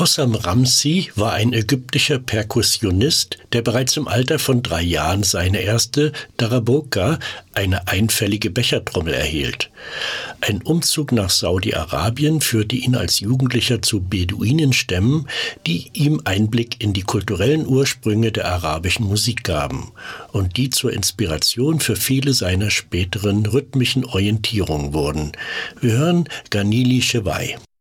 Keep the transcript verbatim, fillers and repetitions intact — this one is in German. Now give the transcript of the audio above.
Hossam Ramzi war ein ägyptischer Perkussionist, der bereits im Alter von drei Jahren seine erste Darabuka, eine einfellige Bechertrommel, erhielt. Ein Umzug nach Saudi-Arabien führte ihn als Jugendlicher zu Beduinenstämmen, die ihm Einblick in die kulturellen Ursprünge der arabischen Musik gaben und die zur Inspiration für viele seiner späteren rhythmischen Orientierungen wurden. Wir hören Ghanili Sheway.